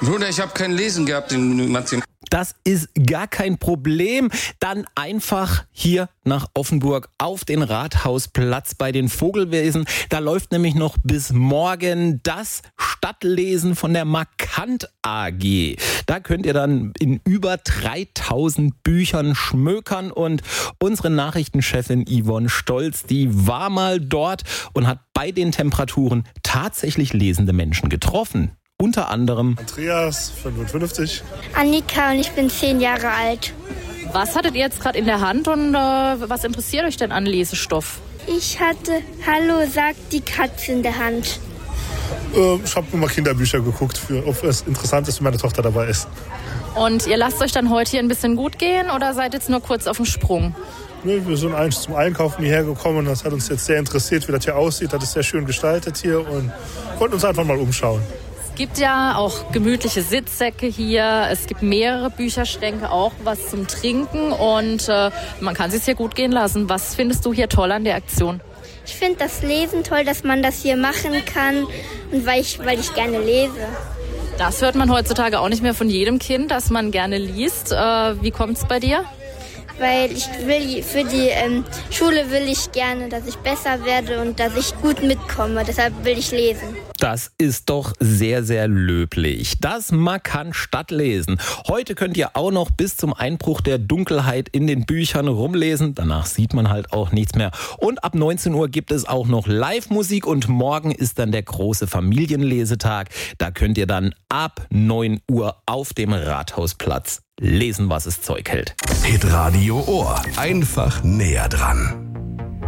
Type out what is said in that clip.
Bruder, ich habe kein Lesen gehabt in Mathe. Das ist gar kein Problem. Dann einfach hier nach Offenburg auf den Rathausplatz bei den Vogelwesen. Da läuft nämlich noch bis morgen das Stadtlesen von der Markant AG. Da könnt ihr dann in über 3000 Büchern schmökern. Und unsere Nachrichtenchefin Yvonne Stolz, die war mal dort und hat bei den Temperaturen tatsächlich lesende Menschen getroffen. Unter anderem Andreas, 55. Annika und ich bin 10 Jahre alt. Was hattet ihr jetzt gerade in der Hand und was interessiert euch denn an Lesestoff? Ich hatte Hallo, sagt die Katze in der Hand. Ich habe immer Kinderbücher geguckt, ob es interessant ist, wenn meine Tochter dabei ist. Und ihr lasst euch dann heute hier ein bisschen gut gehen oder seid jetzt nur kurz auf dem Sprung? Nee, wir sind eigentlich zum Einkaufen hierher gekommen. Das hat uns jetzt sehr interessiert, wie das hier aussieht. Das ist sehr schön gestaltet hier und wollten uns einfach mal umschauen. Es gibt ja auch gemütliche Sitzsäcke hier. Es gibt mehrere Bücherschränke, auch was zum Trinken. Und man kann es sich hier gut gehen lassen. Was findest du hier toll an der Aktion? Ich finde das Lesen toll, dass man das hier machen kann und weil ich gerne lese. Das hört man heutzutage auch nicht mehr von jedem Kind, dass man gerne liest. Wie kommt es bei dir? Weil ich will für die Schule will ich gerne, dass ich besser werde und dass ich gut mitkomme. Deshalb will ich lesen. Das ist doch sehr, sehr löblich. Das Markant Stadtlesen. Heute könnt ihr auch noch bis zum Einbruch der Dunkelheit in den Büchern rumlesen. Danach sieht man halt auch nichts mehr. Und ab 19 Uhr gibt es auch noch Live-Musik und morgen ist dann der große Familienlesetag. Da könnt ihr dann ab 9 Uhr auf dem Rathausplatz lesen, was es Zeug hält. Hitradio Ohr. Einfach näher dran.